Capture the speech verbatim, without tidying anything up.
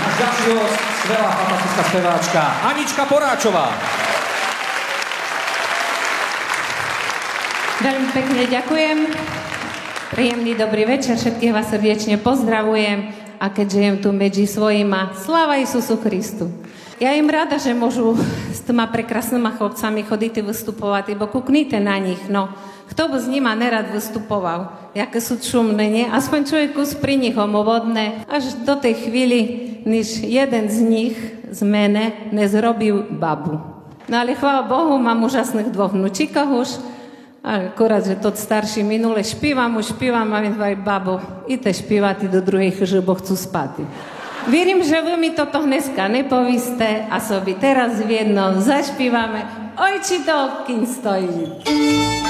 Náš ďalší host, skvelá, fantastická speváčka Anička Poráčová. Veľmi pekne ďakujem. Príjemný dobrý večer, všetkých vás srdečne pozdravujem a keďže jem tu medzi svojima, sláva Isusu Christu. Ja im rada, že môžu s tými prekrasnými chlapcami chodíte vystupovať, lebo kuknite na nich, no. Kto by s nima nerad vystupoval? Jaké sú čumné, nie? Aspoň človek kus pri nich homovodné, až do tej chvíli, než jeden z nich z mene nezrobil babu. No ale chvála Bohu, mám úžasných dvoch vnúčikov už, akurát, že tot starší minule špívam, už špívam a viem, vaj babo, idete špívati do druhej chyže, bo chcú spati. Vím, že vy mi toto dneska nepovíste a sobi teraz v jednom zašpívame Ojčito, kým stojí.